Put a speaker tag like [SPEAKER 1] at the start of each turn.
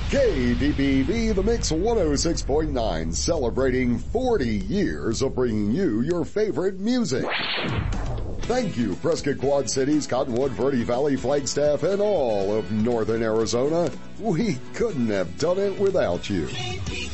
[SPEAKER 1] KDBB, The Mix 106.9, celebrating 40 years of bringing you your favorite music. Thank you, Prescott Quad Cities, Cottonwood, Verde Valley, Flagstaff, and all of Northern Arizona. We couldn't have done it without you.